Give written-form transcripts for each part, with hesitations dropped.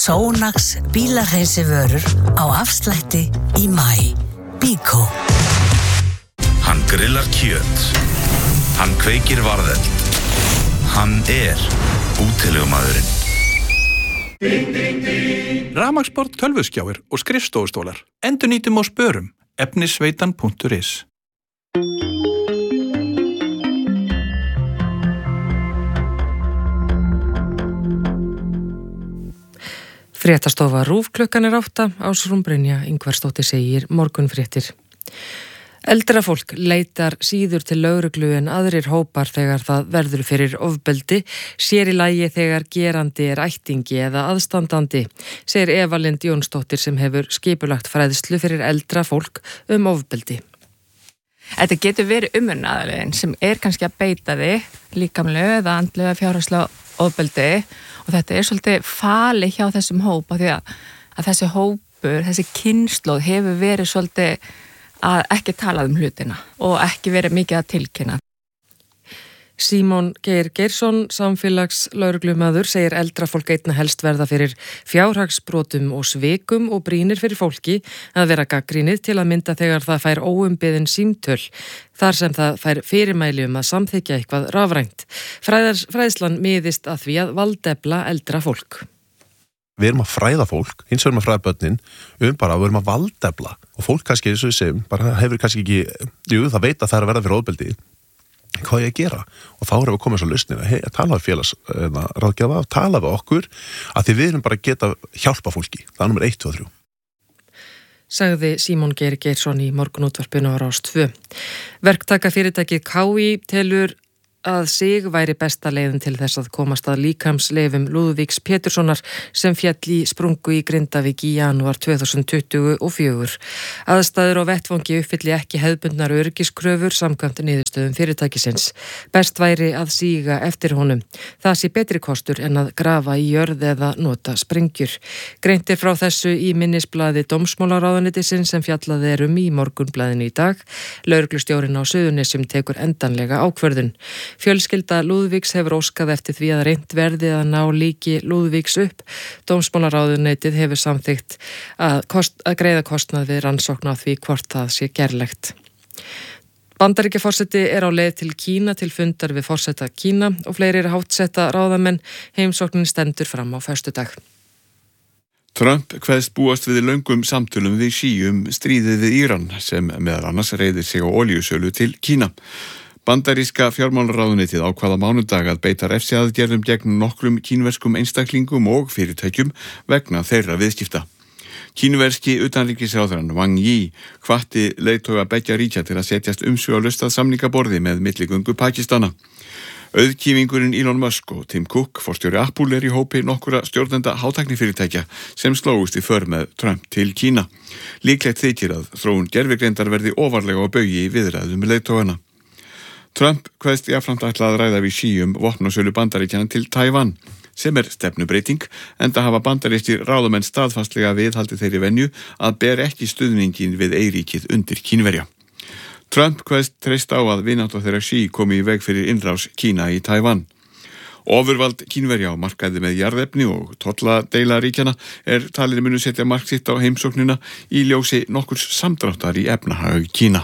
Sonax bílahreinsi-vörur á afslætti í maí. Bíkó. Hann grillar kjöt. Hann kveikir varðeld. Hann útilegumaðurinn. Rafmagnsborð, tölvuskjáir og skrifstofustólar. Endurnýtum og spörum. Efnisveitan.is. Fréttastofa RÚV klukkan 8, Ásrún Brynja Ingvarsdóttir segir morgunfréttir. Eldra fólk leitar síður til lögreglu en aðrir hópar þegar það verður fyrir ofbeldi, sér í lagi þegar gerandi ættingi eða aðstandandi, segir Eva Lind Jónsdóttir sem hefur skipulagt fræðslu fyrir eldra fólk ofbeldi. Þetta getur verið umönnaðarlegin sem kannski að beita þig líkamlegu eða andlega fjárhagslega ofbeldi og þetta svolítið fali hjá þessum hóp af því að þessi hópur, þessi kynslóð hefur verið svolítið að ekki tala hlutina og ekki verið mikið að tilkynna. Símon Geir Geirsson, samfélagslögreglumaður, segir eldra fólk einna helst verða fyrir fjárhagsbrotum og svikum og brýnir fyrir fólki að vera gagnrýnið til að mynda þegar það fær óumbeðin símtöl, þar sem það fær fyrirmæli að samþykkja eitthvað rafrænt. Fræðslan miðist að því að valdefla eldra fólk. Við erum að fræða fólk, hins vegar að fræða börnin, við erum að valdefla og fólk kannski, eins og við segjum, bara hefur kannski ekki, það veit að það að verða fyrir ofbeldi. Hvað ég að gera? Og þá erum við komið svo lausnir að tala við félagsráðgjafa, tala við okkur, að því við erum bara að geta hjálpa fólki. Það er númer 1, 2 og 3. Sagði Símon Geir Geirsson í morgunútvarpinu á Rás 2. Verktakafyrirtækið KÍ telur að sig væri besta leiðin til þess að komast að líkamsleifum Lúðvíks Péturssonar sem féll í sprungu í Grindavík í janúar 2024. Aðstæður á vettvangi uppfylli ekki hefðbundnar öryggiskröfur samkvæmt niðurstöðum fyrirtækisins. Best væri að síga eftir honum. Það sé betri kostur en að grafa í jörð eða nota sprengjur. Greint frá þessu í minnisblaði dómsmálaráðuneytisins sem fjallaði í Morgunblaðinu í dag. Lögreglustjórinn á Suðurnesjum tekur endanlega ákvörðun. Fjölskylda Lúðvíks hefur óskað eftir því að reynt verði að ná líki Lúðvíks upp. Dómsmálaráðuneytið hefur samþykkt að greiða kostnað við rannsókn á því hvort það sé gerlegt. Bandaríkjaforseti á leið til Kína til fundar við forseta Kína og fleiri háttsetta ráðamenn. Heimsóknin stendur fram á föstudag. Trump kveðst búast við löngum samtölum við Xi stríðið við Íran sem meðal annars reiðir sig á olíusölu til Kína. Bandaríska fjármálaráðuneytið ákvað á mánudag að beita refsiaðgerðum gegn nokkrum kínverskum einstaklingum og fyrirtækjum vegna þeirra viðskipta. Kínverski utanríkisráðherrann Wang Yi hvatti leiðtoga beggja ríkja til að setjast umsvifalaust að samningaborði með milligöngu Pakistana. Auðkýfingurinn Elon Musk og Tim Cook, forstjóri Apple, í hópi nokkura stjórnenda hátæknifyrirtækja sem slógust í för með Trump til Kína. Líklegt þykir að þróun gervigreindar verði ofarlega á baugi í viðræðum með leiðtogana. Trump kveðst jafnframt ætla að ræða við Xi vopnasölu Bandaríkjanna til Tævan, sem stefnubreiting, enda hafa bandarískir ráðamenn staðfastlega viðhaldið þeirri venju að ber ekki stuðningin við eyríkið undir Kínverja. Trump kveðst treysta á að vinátta þeirra Xi komi í veg fyrir innrás Kína í Tævan. Ofurvald Kínverja á markaði með jarðefni og tolladeila ríkjanna talið munu setja mark sitt á heimsóknina í ljósi nokkurs samdráttar í efnahag Kína.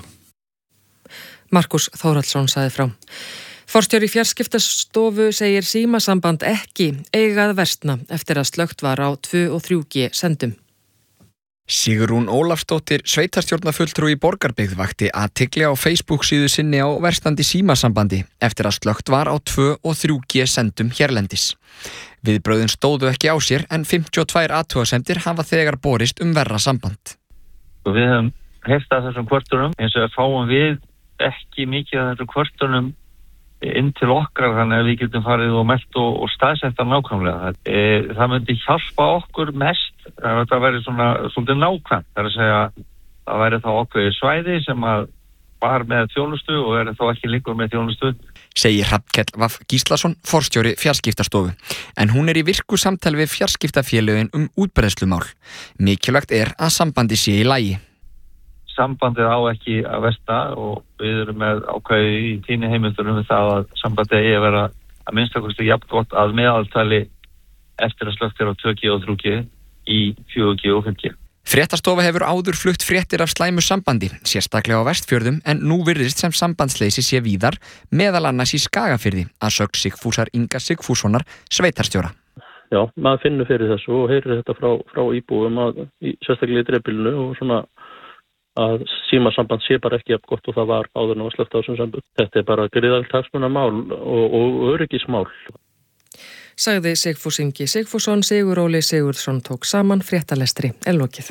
Markus Þórhallsson sagði frá. Forstjóri fjarskiptastofu segir símasamband ekki eiga að versna eftir að slökkt var á 2 og 3G sendum. Sigrún Ólafsdóttir, sveitarstjórnarfulltrúi í Borgarbyggð, vakti athygli á Facebook síðu sinni á verstandi símasambandi eftir að slökkt var á 2 og 3G sendum hérlendis. Viðbrögðin stóðu ekki á sér en 52 athugasemdir hafa þegar borist verra samband. Við höfum heyrt af þessum kvörtunum eins og fáum við ekki mikið af þessum kvörtunum inn til okkar þannig að við getum farið og meldt og staðsetta nákvæmlega. Það myndi hjálpa okkur mest að þetta væri svona svolítið nákvæmt. Það er að segja að væri þá ákveðið svæði sem að var með þjónustu og þá ekki lengur með þjónustu. Segir Hrafnkell Vaff Gíslason, forstjóri fjarskiptastofu. En hún í virku samtali við fjarskiptafélögin útbreiðslumál. Mikilvægt að sambandi sé í lagi. Sambandið á ekki að versna og við erum með ákvæði í tíni heimildunum við það að sambandið eigi að vera að minnsta kosti jafn gott að meðaltali eftir að slögt á 2G og 3G í 4G og 5G. Fréttastofa hefur áður flutt fréttir af slæmu sambandi, sérstaklega á Vestfjörðum, en nú virðist sem sambandsleysi sé víðar, meðal annars í Skagafirði, að sögn Sigfúsar Inga Sigfússonar, sveitarstjóra. Já, maður finnur fyrir þessu og heyrir þetta frá íbúum sérstaklega í dreifbýlinu og svona að símasamband sé bara ekki jafn gott og það var áður en var slökkt á þessum samband. Þetta bara gríðarlegt hagsmunamál og öryggismál. Sagði Sigfús Ingi Sigfússon, Sigur Óli Sigurðsson tók saman, fréttalestri lokið.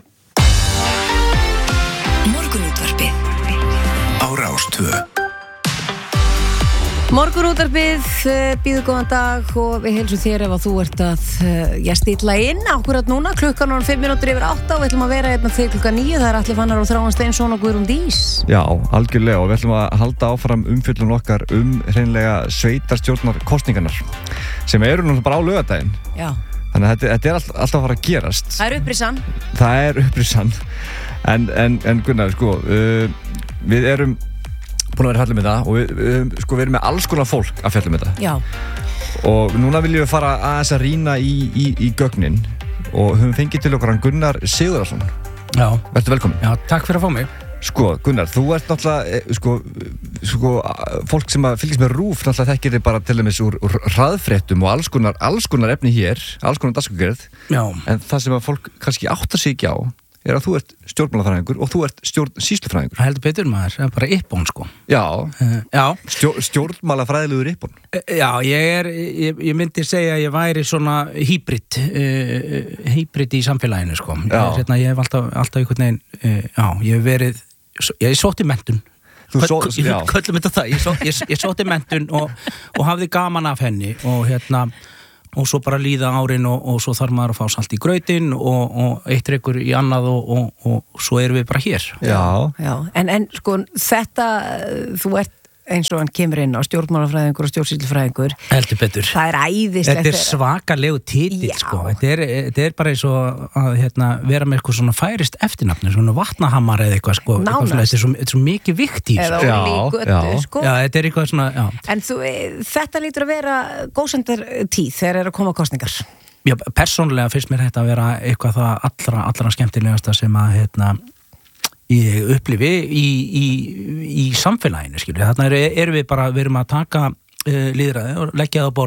Morgunútvarpið á Rás 2. Morgunútvarpið býður góðan dag og við heilsum þér ef að þú ert að stilla inn akkurat núna, klukkan 7:05 og við ætlum að vera hérna til klukkan 9. Það Atli Fannar og Þráinn Steinsson og Guðrún Dís. Já, algjörlega, og við ætlum að halda áfram umfjöllun okkar hreinlega sveitarstjórnar kosningarnar sem eru náttúrulega bara á laugardaginn. Já. Þannig að þetta er alltaf að fara að gerast. Það er upprisan. Það er upprisan. En Gunnar, sko, við erum búin að vera að fjalla með það og við erum með alls konar fólk að fjalla með það. Já. Og núna viljum við fara aðeins að rýna í gögnin og höfum fengið til okkar hann Gunnar Sigurðarsson. Já. Vertu velkomin. Já, takk fyrir að fá mig. Sko, Gunnar, þú ert náttúrulega, fólk sem að fylgist með RÚV náttúrulega þekkir þig bara til dæmis úr hraðfréttum og alls konar efni hér, alls konar dagskrárgerð. Já. En það sem að fólk kannski áttar sig ekki á er að þú ert stjórnmálafræðingur og þú ert stjórnsýslufræðingur. Heldur betur maður, það er bara yppon sko. Já, já. Stjórnmálafræðilegur yppon. Já, ég myndi segja að ég væri svona hýbrit í samfélaginu sko. Ég hef alltaf einhvern veginn, ég hef verið, ég sótti menntun. Köllum þetta það, ég sótti menntun og hafði gaman af henni og svo bara líða árin og svo þarf maður að fá salt í grautinn og eitt reykur í annað og svo erum við bara hér. Já. En sko þetta, þú ert eins og hann kemur inn á stjórnmálafræðingur og stjórnsýslufræðingur. Heldur betur. Það er æðislegt. Þetta er svakalegu titill sko. Þetta er bara eins og að vera með eitthvað svona færist eftirnafni, svona vatnahamar eða eitthvað sko. Nánast. Þetta er svo mikið vikt í eða ólígötu sko. Já, þetta er eitthvað svona, já. En þetta lítur að vera góðsendar tíð þegar er að koma kosningar. Já, persónulega finnst mér þetta að vera eitthvað það allra skemmtilegasta sem að ég upplifi í samfélaginu, skilur. Þarna erum við að taka lýðræði og leggja það á borð